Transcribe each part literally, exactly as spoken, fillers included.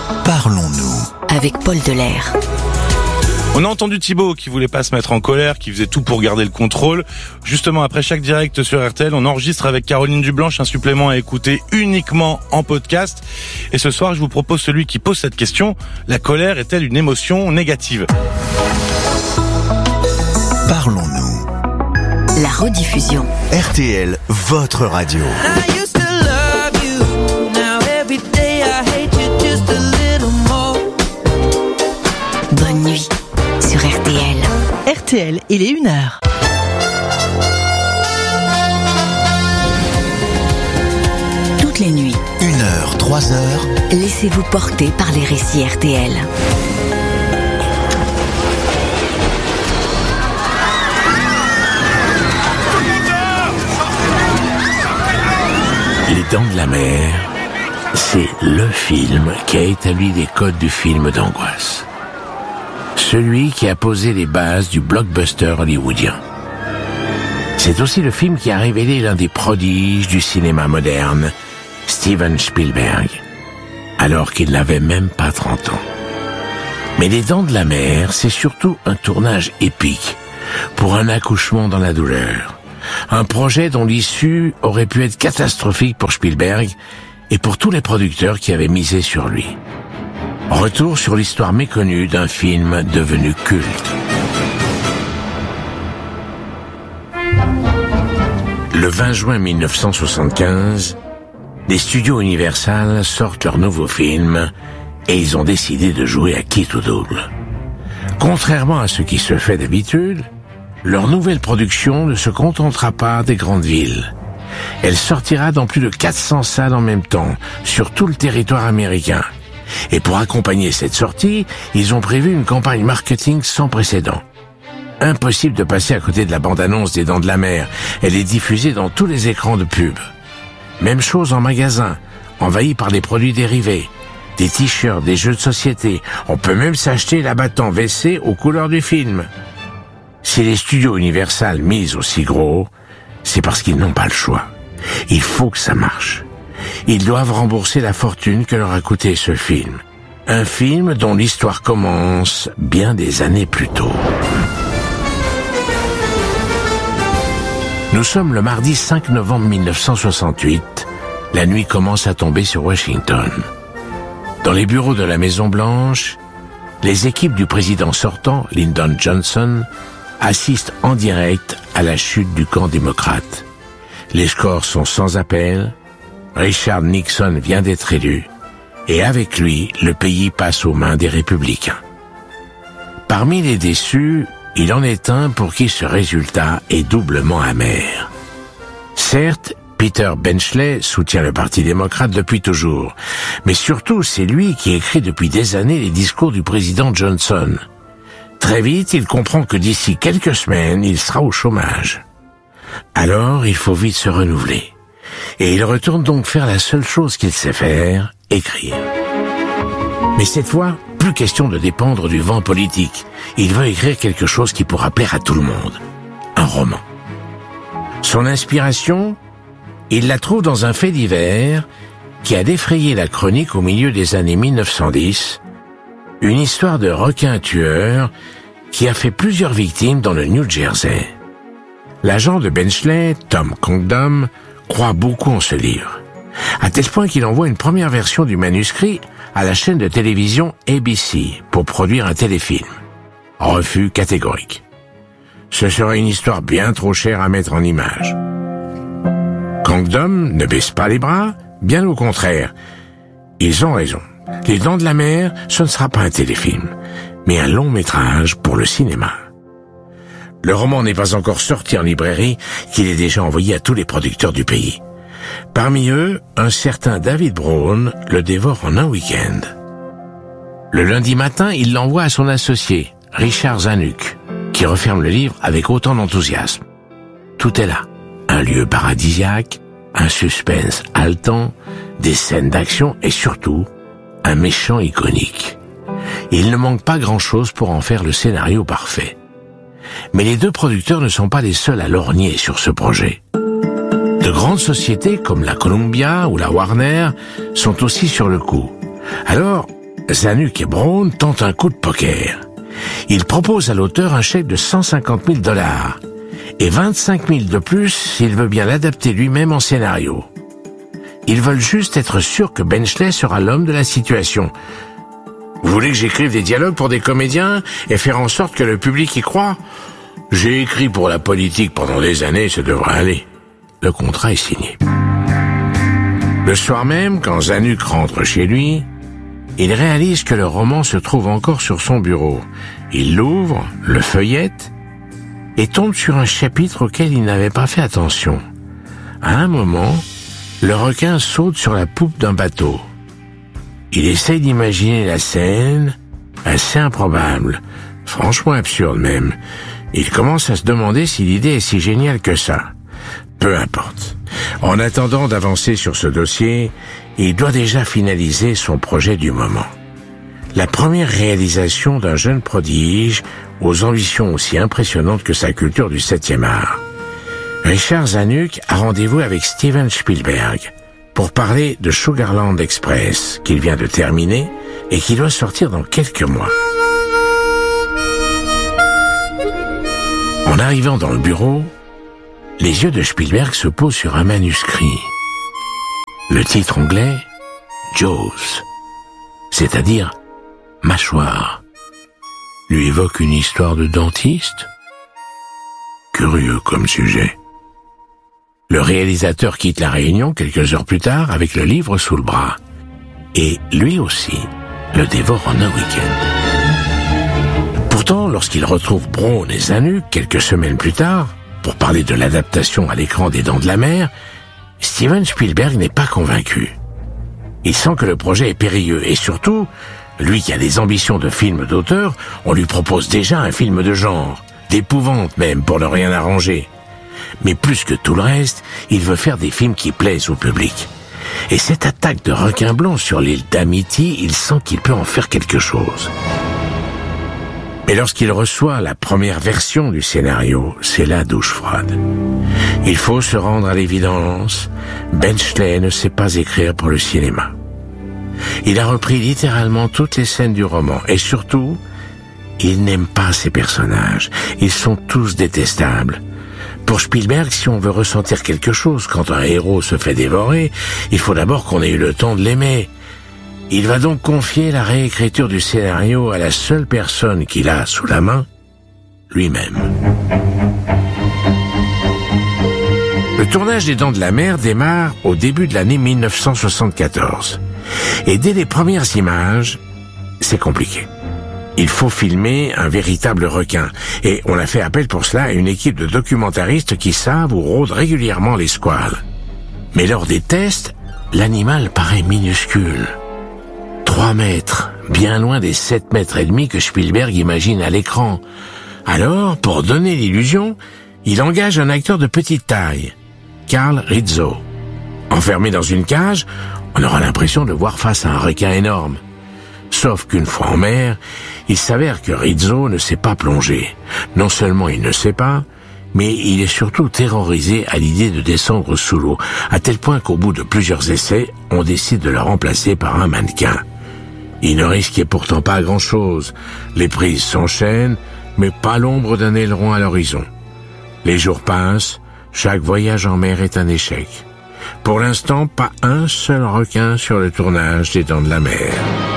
Parlons-nous avec Paul Delair. On a entendu Thibaut qui voulait pas se mettre en colère, qui faisait tout pour garder le contrôle. Justement, après chaque direct sur R T L, on enregistre avec Caroline Dublanche un supplément à écouter uniquement en podcast. Et ce soir, je vous propose celui qui pose cette question. La colère est-elle une émotion négative ? Parlons-nous. La rediffusion. R T L, votre radio. Bonne nuit sur R T L. R T L, il est une heure. Toutes les nuits. Une heure, trois heures. Laissez-vous porter par les récits R T L. Les Dents de la Mer, c'est le film qui a établi les codes du film d'angoisse. Celui qui a posé les bases du blockbuster hollywoodien. C'est aussi le film qui a révélé l'un des prodiges du cinéma moderne, Steven Spielberg, alors qu'il n'avait même pas trente ans. Mais Les Dents de la Mer, c'est surtout un tournage épique pour un accouchement dans la douleur. Un projet dont l'issue aurait pu être catastrophique pour Spielberg et pour tous les producteurs qui avaient misé sur lui. Retour sur l'histoire méconnue d'un film devenu culte. Le vingt juin mille neuf cent soixante-quinze, les studios Universal sortent leur nouveau film et ils ont décidé de jouer à quitte ou double. Contrairement à ce qui se fait d'habitude, leur nouvelle production ne se contentera pas des grandes villes. Elle sortira dans plus de quatre cents salles en même temps, sur tout le territoire américain. Et pour accompagner cette sortie, ils ont prévu une campagne marketing sans précédent. Impossible de passer à côté de la bande-annonce des Dents de la Mer. Elle est diffusée dans tous les écrans de pub. Même chose en magasin, envahi par des produits dérivés, des t-shirts, des jeux de société. On peut même s'acheter l'abattant W C aux couleurs du film. Si les studios Universal misent aussi gros, c'est parce qu'ils n'ont pas le choix. Il faut que ça marche. Ils doivent rembourser la fortune que leur a coûté ce film. Un film dont l'histoire commence bien des années plus tôt. Nous sommes le mardi cinq novembre mille neuf cent soixante-huit. La nuit commence à tomber sur Washington. Dans les bureaux de la Maison-Blanche, les équipes du président sortant, Lyndon Johnson, assistent en direct à la chute du camp démocrate. Les scores sont sans appel. Richard Nixon vient d'être élu, et avec lui, le pays passe aux mains des républicains. Parmi les déçus, il en est un pour qui ce résultat est doublement amer. Certes, Peter Benchley soutient le Parti démocrate depuis toujours, mais surtout c'est lui qui écrit depuis des années les discours du président Johnson. Très vite, il comprend que d'ici quelques semaines, il sera au chômage. Alors, il faut vite se renouveler. Et il retourne donc faire la seule chose qu'il sait faire, écrire. Mais cette fois, plus question de dépendre du vent politique. Il veut écrire quelque chose qui pourra plaire à tout le monde. Un roman. Son inspiration, il la trouve dans un fait divers qui a défrayé la chronique au milieu des années mille neuf cent dix, une histoire de requin tueur qui a fait plusieurs victimes dans le New Jersey. L'agent de Benchley, Tom Congdon, croit beaucoup en ce livre, à tel point qu'il envoie une première version du manuscrit à la chaîne de télévision A B C pour produire un téléfilm. Refus catégorique. Ce serait une histoire bien trop chère à mettre en image. Congdon ne baisse pas les bras, bien au contraire. Ils ont raison. Les Dents de la Mer, ce ne sera pas un téléfilm, mais un long métrage pour le cinéma. Le roman n'est pas encore sorti en librairie qu'il est déjà envoyé à tous les producteurs du pays. Parmi eux, un certain David Brown le dévore en un week-end. Le lundi matin, il l'envoie à son associé, Richard Zanuck, qui referme le livre avec autant d'enthousiasme. Tout est là. Un lieu paradisiaque, un suspense haletant, des scènes d'action et surtout, un méchant iconique. Il ne manque pas grand-chose pour en faire le scénario parfait. Mais les deux producteurs ne sont pas les seuls à lorgner sur ce projet. De grandes sociétés comme la Columbia ou la Warner sont aussi sur le coup. Alors, Zanuck et Braun tentent un coup de poker. Ils proposent à l'auteur un chèque de cent cinquante mille dollars et vingt-cinq mille de plus s'il veut bien l'adapter lui-même en scénario. Ils veulent juste être sûrs que Benchley sera l'homme de la situation. Vous voulez que j'écrive des dialogues pour des comédiens et faire en sorte que le public y croit ? J'ai écrit pour la politique pendant des années, ça devrait aller. Le contrat est signé. Le soir même, quand Zanuck rentre chez lui, il réalise que le roman se trouve encore sur son bureau. Il l'ouvre, le feuillette, et tombe sur un chapitre auquel il n'avait pas fait attention. À un moment, le requin saute sur la poupe d'un bateau. Il essaye d'imaginer la scène, assez improbable, franchement absurde même. Il commence à se demander si l'idée est si géniale que ça. Peu importe. En attendant d'avancer sur ce dossier, il doit déjà finaliser son projet du moment. La première réalisation d'un jeune prodige aux ambitions aussi impressionnantes que sa culture du septième art. Richard Zanuck a rendez-vous avec Steven Spielberg pour parler de Sugarland Express, qu'il vient de terminer et qui doit sortir dans quelques mois. En arrivant dans le bureau, les yeux de Spielberg se posent sur un manuscrit. Le titre anglais, Jaws, c'est-à-dire mâchoire, lui évoque une histoire de dentiste. Curieux comme sujet. Le réalisateur quitte la réunion quelques heures plus tard avec le livre sous le bras. Et lui aussi le dévore en un week-end. Pourtant, lorsqu'il retrouve Braun et Zanuck quelques semaines plus tard, pour parler de l'adaptation à l'écran des Dents de la Mer, Steven Spielberg n'est pas convaincu. Il sent que le projet est périlleux et surtout, lui qui a des ambitions de film d'auteur, on lui propose déjà un film de genre, d'épouvante même pour ne rien arranger. Mais plus que tout le reste, il veut faire des films qui plaisent au public. Et cette attaque de requin blanc sur l'île d'Amity, il sent qu'il peut en faire quelque chose. Mais lorsqu'il reçoit la première version du scénario, c'est la douche froide. Il faut se rendre à l'évidence, Benchley ne sait pas écrire pour le cinéma. Il a repris littéralement toutes les scènes du roman, et surtout, il n'aime pas ses personnages. Ils sont tous détestables. Pour Spielberg, si on veut ressentir quelque chose quand un héros se fait dévorer, il faut d'abord qu'on ait eu le temps de l'aimer. Il va donc confier la réécriture du scénario à la seule personne qu'il a sous la main, lui-même. Le tournage des Dents de la Mer démarre au début de l'année mille neuf cent soixante-quatorze. Et dès les premières images, c'est compliqué. Il faut filmer un véritable requin. Et on a fait appel pour cela à une équipe de documentaristes qui savent ou rôdent régulièrement les squales. Mais lors des tests, l'animal paraît minuscule. Trois mètres, bien loin des sept mètres et demi que Spielberg imagine à l'écran. Alors, pour donner l'illusion, il engage un acteur de petite taille, Carl Rizzo. Enfermé dans une cage, on aura l'impression de voir face à un requin énorme. Sauf qu'une fois en mer, il s'avère que Rizzo ne sait pas plonger. Non seulement il ne sait pas, mais il est surtout terrorisé à l'idée de descendre sous l'eau, à tel point qu'au bout de plusieurs essais, on décide de le remplacer par un mannequin. Il ne risquait pourtant pas grand-chose. Les prises s'enchaînent, mais pas l'ombre d'un aileron à l'horizon. Les jours passent, chaque voyage en mer est un échec. Pour l'instant, pas un seul requin sur le tournage des Dents de la Mer.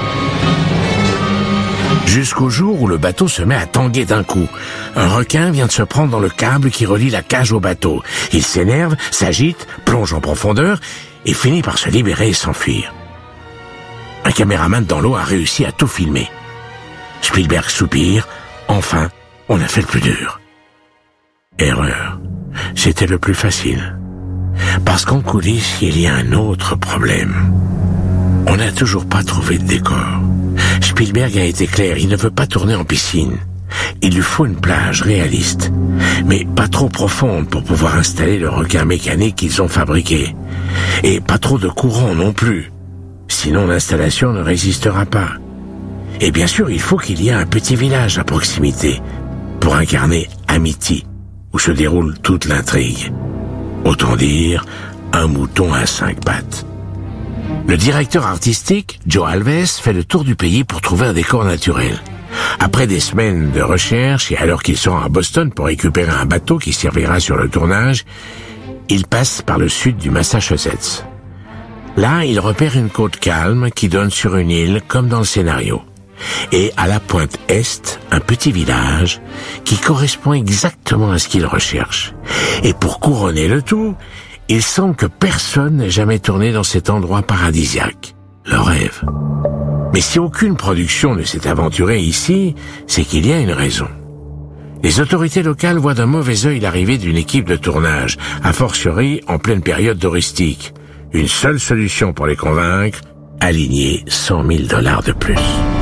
Jusqu'au jour où le bateau se met à tanguer d'un coup. Un requin vient de se prendre dans le câble qui relie la cage au bateau. Il s'énerve, s'agite, plonge en profondeur et finit par se libérer et s'enfuir. Un caméraman dans l'eau a réussi à tout filmer. Spielberg soupire. Enfin, on a fait le plus dur. Erreur. C'était le plus facile. Parce qu'en coulisses, il y a un autre problème. On n'a toujours pas trouvé de décor. Spielberg a été clair, il ne veut pas tourner en piscine. Il lui faut une plage réaliste, mais pas trop profonde pour pouvoir installer le requin mécanique qu'ils ont fabriqué. Et pas trop de courant non plus. Sinon l'installation ne résistera pas. Et bien sûr, il faut qu'il y ait un petit village à proximité pour incarner Amity, où se déroule toute l'intrigue. Autant dire, un mouton à cinq pattes. Le directeur artistique, Joe Alves, fait le tour du pays pour trouver un décor naturel. Après des semaines de recherche et alors qu'il se rend à Boston pour récupérer un bateau qui servira sur le tournage, il passe par le sud du Massachusetts. Là, il repère une côte calme qui donne sur une île comme dans le scénario. Et à la pointe est, un petit village qui correspond exactement à ce qu'il recherche. Et pour couronner le tout, il semble que personne n'ait jamais tourné dans cet endroit paradisiaque. Le rêve. Mais si aucune production ne s'est aventurée ici, c'est qu'il y a une raison. Les autorités locales voient d'un mauvais œil l'arrivée d'une équipe de tournage, a fortiori en pleine période touristique. Une seule solution pour les convaincre, aligner cent mille dollars de plus.